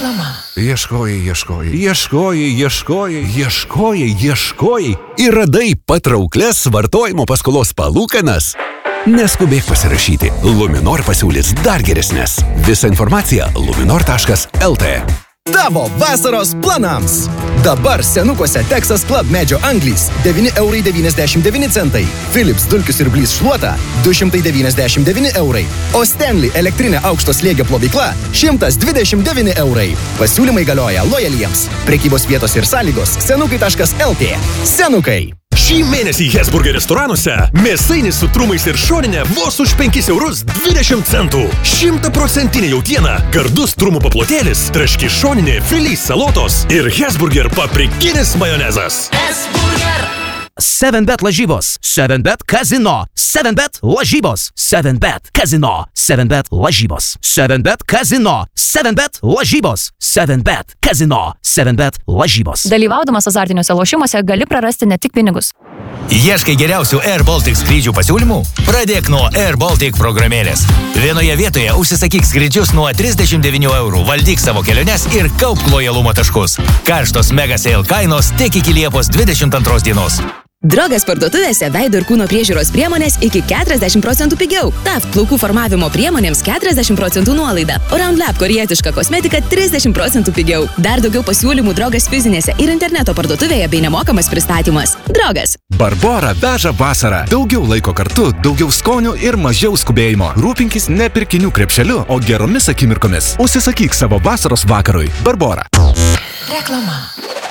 Reklama. Ieškojai ir radai patrauklias vartojimo paskolos palūkanas? Neskubėk pasirašyti. Luminor pasiūlys dar geresnės. Visa informacija luminor.lt. Tavo vasaros planams. Dabar senukuose Texas Club medžio anglys 9,99 €. Philips dulkius ir blys šluota 299 €. O Stanley elektrinė aukšto slėgio plovykla 129 €. Pasiūlymai galioja lojaliems. Prekybos vietos ir sąlygos senukai.lt. Senukai. Šį mėnesį Hesburger restoranuose mėsainis su trumais ir šoninė vos už 5,20 €. 100% jautiena, gardus trumų paplotėlis, traški šoninė, filys salotos ir Hesburger paprikinis majonezas. Hesburger. 7bet lažybos, 7bet kazino, 7bet lažybos, 7bet kazino, 7bet lažybos, 7bet kazino, 7bet lažybos, 7bet kazino, 7bet lažybos. Dalyvaudamas azartiniuose lošimuose gali prarasti ne tik pinigus. Ieškai geriausių Air Baltic skrydžių pasiūlymų? Pradėk nuo Air Baltic programėlės. Vienoje vietoje užsisakyk skrydžius nuo 39 €, valdyk savo keliones ir kaupk lojalumo taškus. Karštos mega sale kainos tik iki Liepos 22 dienos. Drogas parduotuvėse veido ir kūno priežiūros priemonės iki 40% pigiau. Taft plaukų formavimo priemonėms 40% nuolaida. Round Lab korietiška kosmetika 30% pigiau. Dar daugiau pasiūlymų Drogas fizinėse ir interneto parduotuvėje bei nemokamas pristatymas. Drogas. Barbora veža vasarą. Daugiau laiko kartu, daugiau skonių ir mažiau skubėjimo. Rūpinkis ne pirkinių krepšeliu, o geromis akimirkomis. Užsisakyk savo vasaros vakarui. Barbora. Reklama.